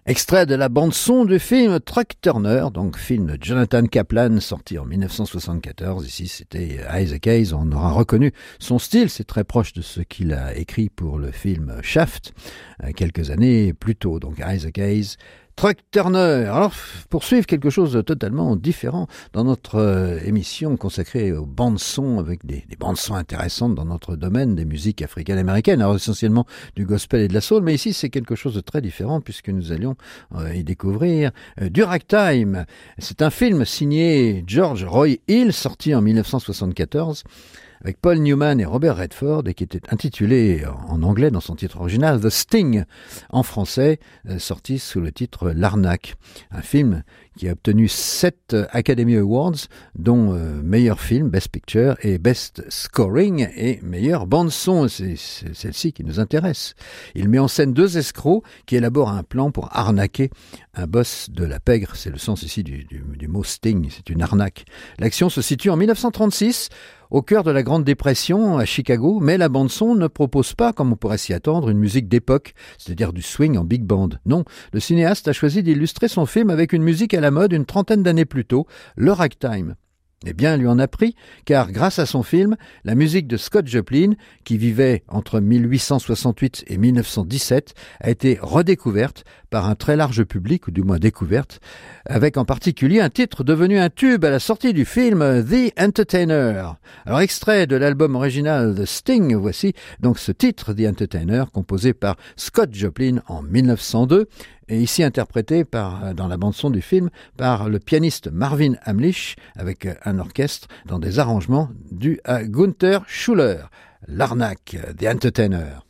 Extrait de la bande-son du film Truck Turner, donc film de Jonathan Kaplan, sorti en 1974. Ici, c'était Isaac Hayes. On aura reconnu son style. C'est très proche de ce qu'il a écrit pour le film Shaft, quelques années plus tôt. Donc Isaac Hayes, Truck Turner. Alors, pour suivre quelque chose de totalement différent dans notre émission consacrée aux bandes-sons, avec des bandes-sons intéressantes dans notre domaine des musiques africaines-américaines, alors essentiellement du gospel et de la soul, mais ici c'est quelque chose de très différent puisque nous allions y découvrir du ragtime. C'est un film signé George Roy Hill, sorti en 1974, avec Paul Newman et Robert Redford, et qui était intitulé en anglais dans son titre original The Sting, en français sorti sous le titre L'Arnaque. Un film qui a obtenu 7 Academy Awards, dont meilleur film, Best Picture, et Best Scoring, et meilleure bande-son. C'est celle-ci qui nous intéresse. Il met en scène 2 escrocs qui élaborent un plan pour arnaquer un boss de la pègre. C'est le sens ici du mot sting, c'est une arnaque. L'action se situe en 1936, au cœur de la Grande Dépression à Chicago, mais la bande-son ne propose pas, comme on pourrait s'y attendre, une musique d'époque, c'est-à-dire du swing en big band. Non, le cinéaste a choisi d'illustrer son film avec une musique à la mode une trentaine d'années plus tôt, le ragtime. Eh bien, lui en a pris, car grâce à son film, la musique de Scott Joplin, qui vivait entre 1868 et 1917, a été redécouverte par un très large public, ou du moins découverte, avec en particulier un titre devenu un tube à la sortie du film The Entertainer. Alors, extrait de l'album original The Sting, voici donc ce titre The Entertainer, composé par Scott Joplin en 1902, et ici interprété dans la bande-son du film par le pianiste Marvin Hamlisch avec un orchestre dans des arrangements dus à Gunther Schuller. L'Arnaque, The Entertainer.